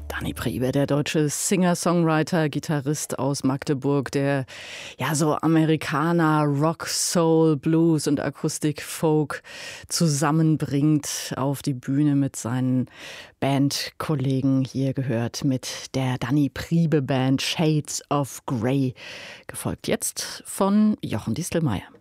Danny Priebe, der deutsche Singer-Songwriter, Gitarrist aus Magdeburg, der so Amerikaner, Rock, Soul, Blues und Akustik, Folk zusammenbringt auf die Bühne mit seinen Bandkollegen. Hier gehört mit der Danny Priebe Band Shades of Grey, gefolgt jetzt von Jochen Distelmeier.